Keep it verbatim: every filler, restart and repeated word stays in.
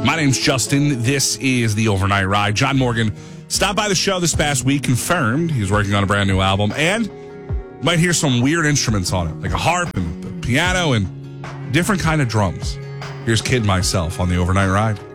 My name's Justin. This is the Overnight Ride. John Morgan stopped by the show this past week, confirmed he's working on a brand new album, and you might hear some weird instruments on it, like a harp and a piano and different kind of drums. Here's Kid Myself on the Overnight Ride.